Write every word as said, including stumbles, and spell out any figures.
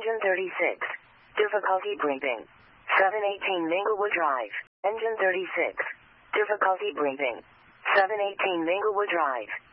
Engine thirty-six. Difficulty breathing. seven eighteen Minglewood Drive. Engine thirty-six. Difficulty breathing. seven eighteen Minglewood Drive.